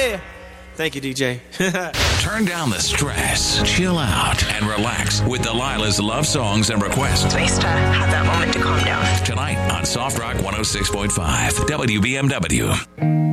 Yeah. Thank you, DJ. Turn down the stress, chill out, and relax with Delilah's love songs and requests. It's nice to have that moment to calm down. Tonight on Soft Rock 106.5 WBMW.